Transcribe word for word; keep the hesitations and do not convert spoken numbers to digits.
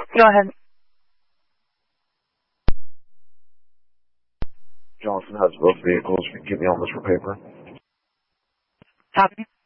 Go ahead. Johnson has both vehicles. Get me on this for paper. Copy.